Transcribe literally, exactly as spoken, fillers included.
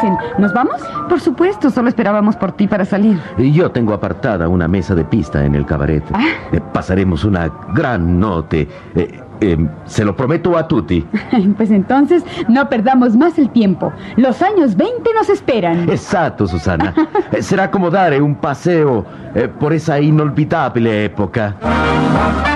dicen? ¿Nos vamos? Por supuesto, solo esperábamos por ti para salir. Y yo tengo apartada una mesa de pista en el cabaret. Ah. Eh, pasaremos una gran noche. Eh, eh, se lo prometo a tutti. Pues entonces no perdamos más el tiempo. Los años veinte nos esperan. Exacto, Susana. Eh, será como dar un paseo eh, por esa inolvidable época.